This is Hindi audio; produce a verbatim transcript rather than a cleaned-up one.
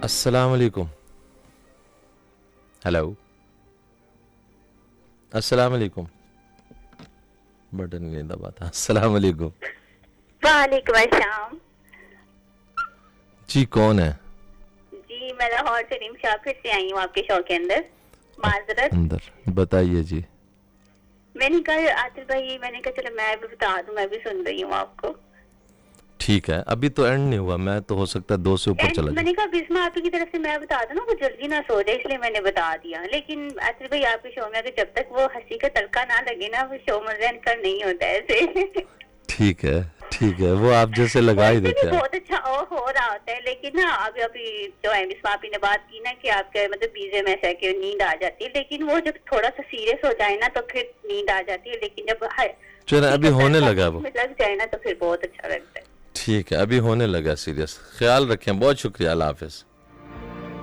अस्सलाम वालेकुम। हेलो, अस्सलाम वालेकुम। बटन नहीं दबा था। अस्सलाम वालेकुम। वालेकुम अस्सलाम। जी कौन है? जी मैं लाहौर से रीम शाह फिर से आई हूँ आपके शो के अंदर। माजरत। अंदर बताइए जी। मैंने कहा आतिफ भाई, मैंने कहा चलो मैं भी बता दूं, मैं भी सुन रही हूँ आपको। ठीक है, अभी तो एंड नहीं हुआ, मैं तो हो सकता है दो से ऊपर एंड चला जाऊं। मैंने कहा बिस्मा आपकी की तरफ से मैं बता दूं ना, वो जल्दी ना सो जाए, इसलिए मैंने बता दिया। लेकिन आतिफ भाई आपके शो में अगर जब तक वो हंसी का तड़का ना लगे ना, वो शो मजेन कर नहीं होता है ऐसे। ठीक है ठीक है, वो आप जैसे लगा ही वैसे भी देते हैं। बहुत अच्छा ओ, हो रहा होता है, लेकिन ना अभी अभी जो है बिस्मा आपी ने बात की ना कि आपके मतलब बीजे में ऐसा कि नींद आ जाती है, लेकिन वो जब थोड़ा सा सीरियस हो जाए ना तो फिर नींद आ जाती है, लेकिन जब चलो अभी होने लगा वो। लग जाए ना तो फिर बहुत अच्छा लगता है। ठीक है, अभी होने लगा सीरियस। ख्याल रखें, बहुत शुक्रिया, अल्लाह हाफिज।